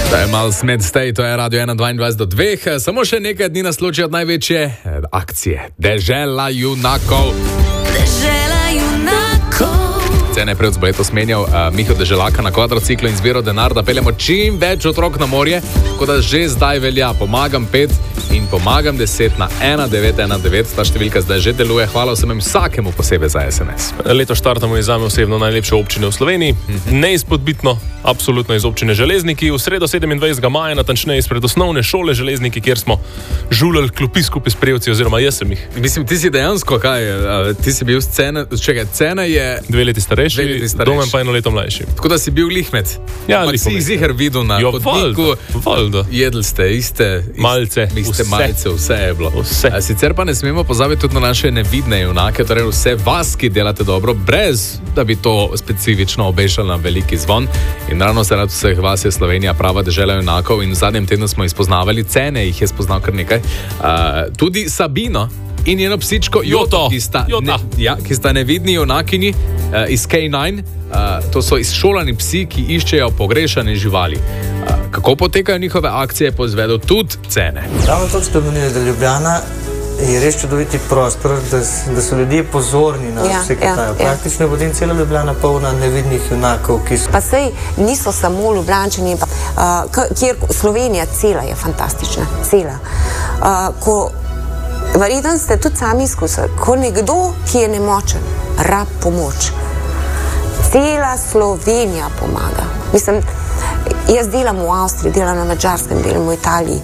To je malo smed stay, to je Radio 1, 22:02. Samo še nekaj dni nas loči od največje akcije. Dežela junakov. Dežela junakov. Cene pred leto smenjal Miho Deželaka na kvadrociklu in zbiral denar, da peljemo čim več otrok na morje, tako da že zdaj velja. Pomagam 5 in pomagam 10 na 1919. Ta številka zdaj že deluje. Hvala vsem vsakemu posebej za SMS. Leto štartamo iz zame osebno najlepše občine v Sloveniji. Neizpodbitno, absolutno iz občine Železniki. V sredo 27. maja, natančneje izpred osnovne šole Železniki, kjer smo žuljali klopi skupaj s prijevci, oziroma jaz sem jih. Mislim, ti si dejansko, ti si bil scena, Cena je 2 leti starejši, Domen pa 1 leto mlajši. Tako da si bil lihmet. Ja, pa si jih ziher videl na hodniku. Valdo. Jedli ste iste malce, vse je bilo. Vse. Sicer pa ne smemo pozabiti tudi na naše nevidne junake, torej vse vas, ki delate dobro, brez da bi to specifično obešali na veliki zvon. In ravno zaradi vseh vas je Slovenija prava dežela junakov in v zadnjem tednu smo izpoznavali Cene, jih je spoznal kar nekaj. Tudi Sabino in njeno psičko Joto, ki sta nevidni junakini iz K9. To so izšolani psi, ki iščejo pogrešane živali. Kako potekajo njihove akcije, po izvedu tudi Cene. Ravno to ste omenili, da Ljubljana je res čudoviti prostor, da so ljudje pozorni na vse, kaj tajo. Praktično je potem cela Ljubljana polna nevidnih junakov, ki so... Pa sej niso samo Ljubljančani, kjer Slovenija cela je fantastična, cela. Verjetno ste tudi sami izkusili, ko nekdo, ki je nemočen, rab pomoč, cela Slovenija pomaga. Mislim, jaz delam v Avstriji, delam na Madžarskem, delam v Italiji.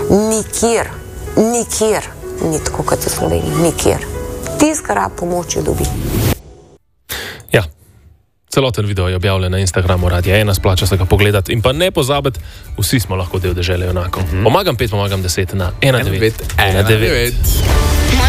Nikjer ni tako kot v Sloveniji, nikjer. Tiskar rab pomoč jo dobi. Ja, celoten video je objavljen na Instagramu Radia 1, splača se ga pogledati. In pa ne pozabiti, vsi smo lahko del dežele junakov. Pomagam 5, pomagam 10 na 1919.